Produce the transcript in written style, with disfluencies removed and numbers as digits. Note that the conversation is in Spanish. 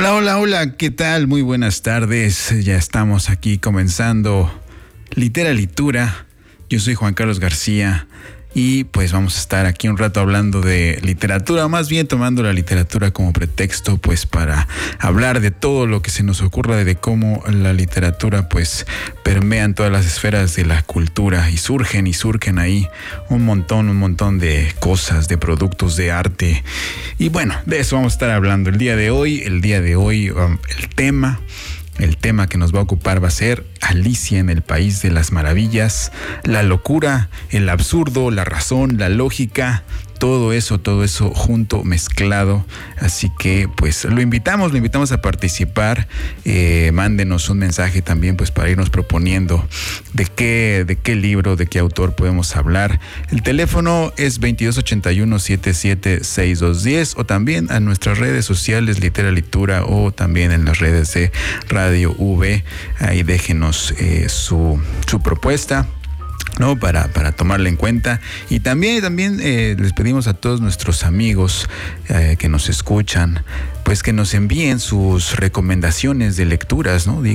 Hola, hola, hola, ¿qué tal? Muy buenas tardes. Ya estamos aquí comenzando Litura. Yo soy Juan Carlos García y pues vamos a estar aquí un rato hablando de literatura, más bien tomando la literatura como pretexto pues para hablar de todo lo que se nos ocurra, de cómo la literatura pues permea en todas las esferas de la cultura y surgen ahí un montón de cosas, de productos de arte. Y bueno, de eso vamos a estar hablando el día de hoy. El tema que nos va a ocupar va a ser Alicia en el País de las Maravillas, la locura, el absurdo, la razón, la lógica, todo eso junto, mezclado. Así que pues lo invitamos a participar. Mándenos un mensaje también pues para irnos proponiendo de qué libro, de qué autor podemos hablar. El teléfono es 2281-776210 o también a nuestras redes sociales Litura o también en las redes de Radio V. Ahí déjenos su propuesta, ¿no? Para tomarla en cuenta. Y también les pedimos a todos nuestros amigos que nos escuchan, pues que nos envíen sus recomendaciones de lecturas, ¿no?